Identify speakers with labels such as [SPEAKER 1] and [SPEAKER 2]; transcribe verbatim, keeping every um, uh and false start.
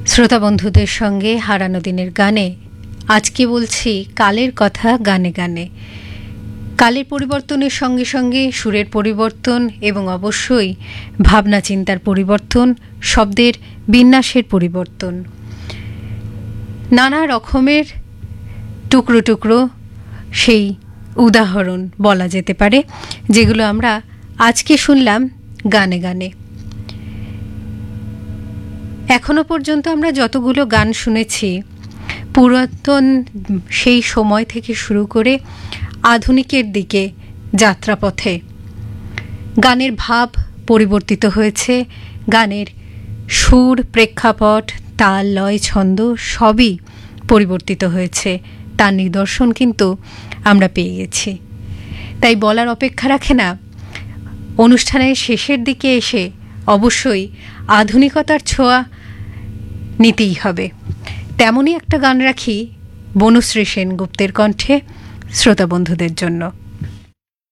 [SPEAKER 1] শ্রোতা বন্ধুদের সঙ্গে হারানো দিনের গানে আজকে বলছি কালের কথা গানে গানে। কালের পরিবর্তনের সঙ্গে সঙ্গে সুরের পরিবর্তন এবং অবশ্যই ভাবনা চিন্তার পরিবর্তন, শব্দের বিন্যাসের পরিবর্তন, নানা রকমের টুকরো টুকরো সেই উদাহরণ বলা যেতে পারে, যেগুলো আমরা আজকে শুনলাম গানে গানে। এখনো পর্যন্ত আমরা যতগুলো গান শুনেছি, পুরাতন সেই সময় থেকে শুরু করে আধুনিকের দিকে যাত্রাপথে গানের ভাব পরিবর্তিত হয়েছে, গানের সুর, প্রেক্ষাপট, তাল, লয়, ছন্দ সবই পরিবর্তিত হয়েছে। তার নিদর্শন কিন্তু আমরা পেয়ে গেছি। তাই বলার অপেক্ষা রাখে না, অনুষ্ঠানের শেষের দিকে এসে অবশ্যই আধুনিকতার ছোঁয়া নিতেই হবে। তেমনই একটা গান রাখি বনশ্রী সেনগুপ্তের কণ্ঠে শ্রোতা বন্ধুদের জন্য।